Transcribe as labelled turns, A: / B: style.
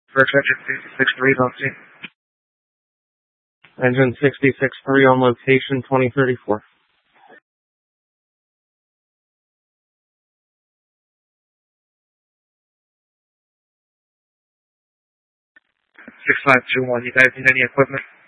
A: First engine 66-3 on scene.
B: Engine 66-3 on location 2034.
A: 6521, you guys need any equipment?